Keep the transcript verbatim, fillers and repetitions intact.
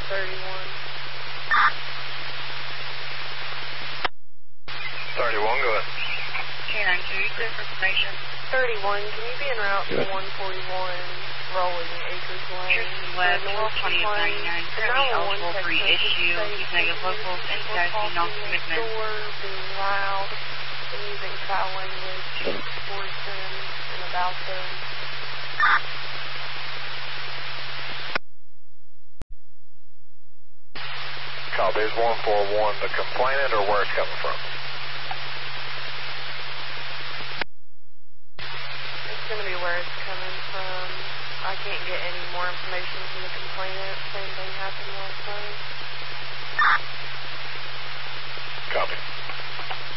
thirty-one. thirty-one, go ahead. K nine two, clear for information. thirty-one, can you be en route to one forty-one Rolling Acres Lane? Pearson West, twelve twenty of ninety-nine, currently eligible for issue. He's negative locals, and taxi non-commitment. Being loud and using foul language towards them and about them. Copy, is one four one the complainant or where it's coming from? It's going to be where it's coming from. I can't get any more information from the complainant. Same thing happened last night. Copy.